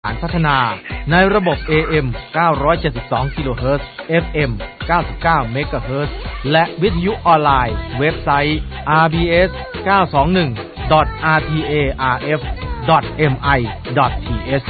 การพัฒนาในระบบ AM 972 กิโลเฮิรตซ์ FM 99 เมกะเฮิรตซ์และวิทยุออนไลน์เว็บไซต์ rbs921.rtarf.mi.th